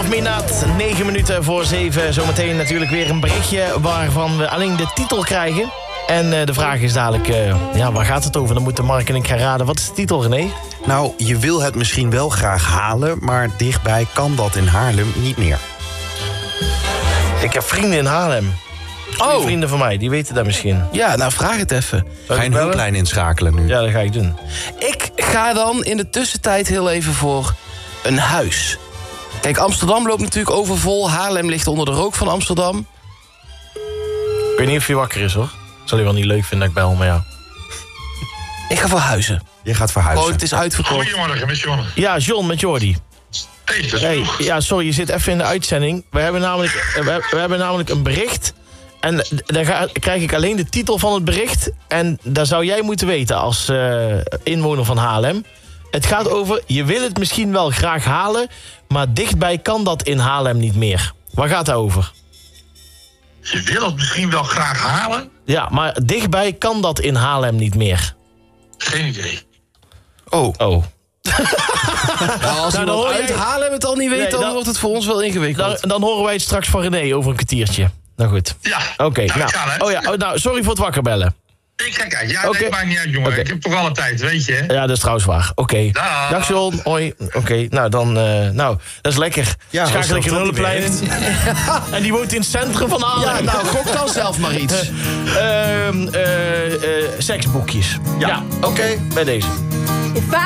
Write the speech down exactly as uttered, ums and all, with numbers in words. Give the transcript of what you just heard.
of Midnight, negen minuten voor zeven. Zometeen natuurlijk weer een berichtje waarvan we alleen de titel krijgen. En uh, de vraag is dadelijk, uh, ja, waar gaat het over? Dan moeten Mark en ik gaan raden. Wat is de titel, René? Nou, je wil het misschien wel graag halen, maar dichtbij kan dat in Haarlem niet meer. Ik heb vrienden in Haarlem. Twee Oh. vrienden van mij, die weten dat misschien. Ja, nou vraag het even. Ga je een hulplijn inschakelen nu? Ja, dat ga ik doen. Ik ga dan in de tussentijd heel even voor een huis. Kijk, Amsterdam loopt natuurlijk overvol. Haarlem ligt onder de rook van Amsterdam. Ik weet niet of hij wakker is, hoor. Zal hij wel niet leuk vinden dat ik bel, maar ja. Ik ga voor huizen. Je gaat verhuizen. Oh, het is uitverkocht. Goedemorgen, met John. Ja, John met Jordi. Hey, dat is Hey, vroeg. ja, sorry, je zit even in de uitzending. We hebben namelijk, we, we hebben namelijk een bericht. En daar ga, krijg ik alleen de titel van het bericht. En daar zou jij moeten weten als uh, inwoner van Haarlem. Het gaat over, je wil het misschien wel graag halen, maar dichtbij kan dat in Haarlem niet meer. Waar gaat het over? Je wil het misschien wel graag halen? Ja, maar dichtbij kan dat in Haarlem niet meer. Geen idee. Oh. Oh. Nou, als Nou, dan iemand hoor uit jij- Haarlem het al niet weet, Nee, dan, dan- wordt het voor ons wel ingewikkeld. Dan, dan horen wij het straks van René over een kwartiertje. Nou goed. Ja. Oké, Ja, nou, kan, hè? oh ja, oh, nou, sorry voor het wakker bellen. Ik ga kijken. Ja, Oké. nee, maakt niet uit, jongen. Oké. Ik heb toch alle tijd, weet je, hè? Ja, dat is trouwens waar. Oké. Dag. Dag John. Hoi. Oké, nou dan... eh, nou, dat is lekker. Ja, Schakel ik wat een dat die hulplijn in. En die woont in het centrum van Haarlem. Ja, nou, gok dan zelf maar iets. Ehm, eh, eh, seksboekjes. Ja, oké. Bij deze. If I